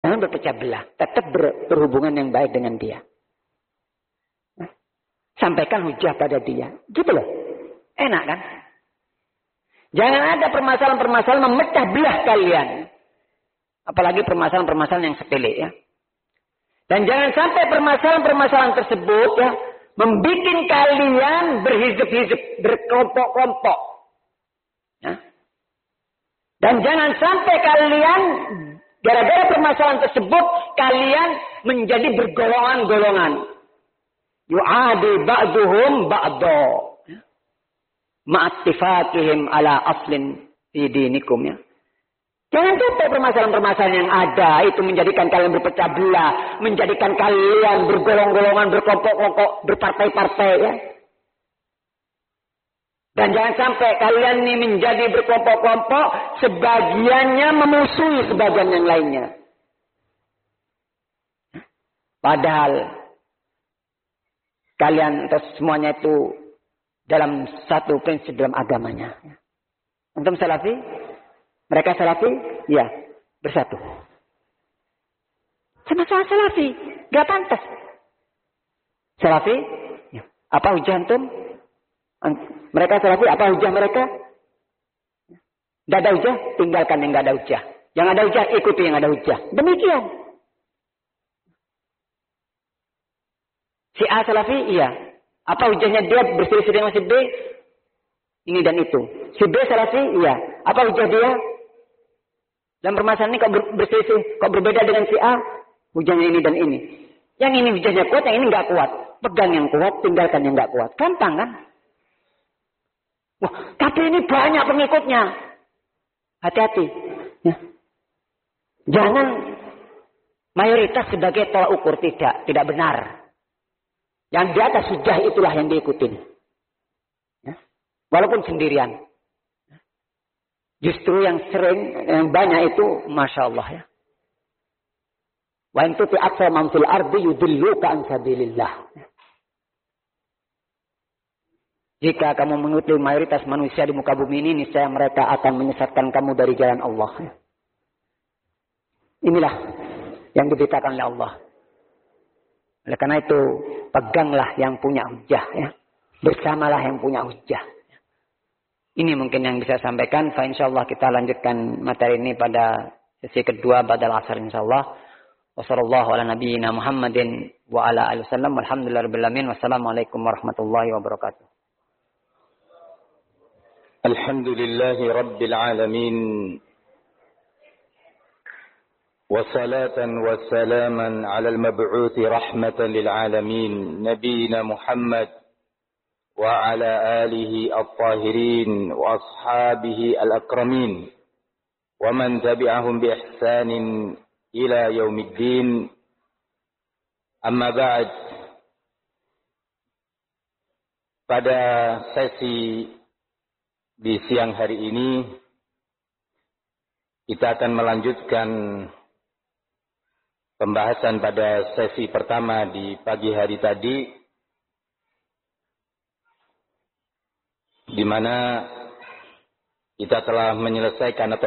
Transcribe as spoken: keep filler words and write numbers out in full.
Jangan berpecah belah. Tetap ber, berhubungan yang baik dengan dia. Sampaikan hujah pada dia. Gitu loh. Enak kan? Jangan ada permasalahan-permasalahan memecah belah kalian. Apalagi permasalahan-permasalahan yang sepele ya. Dan jangan sampai permasalahan-permasalahan tersebut ya membuat kalian berhizib-hizib, berkelompok-kelompok. Ya. Dan jangan sampai kalian gara-gara permasalahan tersebut kalian menjadi bergolongan-golongan. Yu'adi ba'duhum ba'do. Ma'attifakihim ala aslin fi dinikum ya. Jangan sampai permasalahan-permasalahan yang ada itu menjadikan kalian berpecah belah, menjadikan kalian bergolong-golongan, berkelompok-kelompok, berpartai-partai ya. Dan jangan sampai kalian ini menjadi berkelompok-kelompok, sebagiannya memusuhi sebagian yang lainnya. Padahal kalian atau semuanya itu dalam satu prinsip dalam agamanya. Antum salafi? Mereka salafi? Ya, bersatu. Sama-sama salafi. Gak pantas. Salafi? Ya. Apa hujah antum? Mereka salafi, apa hujah mereka? Gak ada hujah? Tinggalkan yang gak ada hujah. Yang ada hujah, ikuti yang ada hujah. Demikian. Si A salafi? Iya. Apa hujahnya dia berselisih dengan si B? Ini dan itu. Si B salafi? Iya. Apa hujah dia? Dalam permasalahan ini kok berselisih, kok berbeda dengan si A? Hujahnya ini dan ini. Yang ini hujahnya kuat, yang ini nggak kuat. Pegang yang kuat, tinggalkan yang nggak kuat. Gampang kan? Wah, tapi ini banyak pengikutnya. Hati-hati. Ya. Jangan mayoritas sebagai tolak ukur. Tidak. Tidak benar. Yang di atas hujah itulah yang diikutin. Ya. Walaupun sendirian. Justru yang sering, yang banyak itu, Masya Allah ya. Wa in tuti aktsara man fil ardi yudilluka an sabilillah. Jika kamu mengikuti mayoritas manusia di muka bumi ini, niscaya mereka akan menyesatkan kamu dari jalan Allah. Inilah yang diberitakan oleh Allah. Oleh karena itu, peganglah yang punya hujah ya. Bersamalah yang punya hujah. Ini mungkin yang bisa sampaikan. Fa insyaallah kita lanjutkan materi ini pada sesi kedua badal asar insyaallah. Wassallallahu ala nabiyyina Muhammadin wa ala alihi wasallam. Walhamdulillahirabbil alamin. Wassalamualaikum warahmatullahi wabarakatuh. Alhamdulillahi rabbil alamin. Wassalatan wassalaman ala al-mab'uthi rahmatan lil alamin. Nabiyyina Muhammad وعلى آله الطاهرين وأصحابه الأكرمين ومن تبعهم بإحسان إلى يوم الدين أما بعد. Pada sesi di siang hari ini kita akan melanjutkan pembahasan pada sesi pertama di pagi hari tadi, di mana kita telah menyelesaikan atau